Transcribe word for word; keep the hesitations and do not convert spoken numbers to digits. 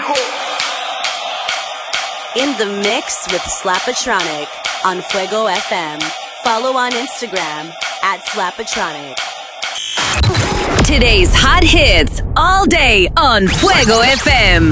In the mix with Slapatronic on Fuego F M. Follow on Instagram at Slapatronic. Today's hot hits all day on Fuego F M.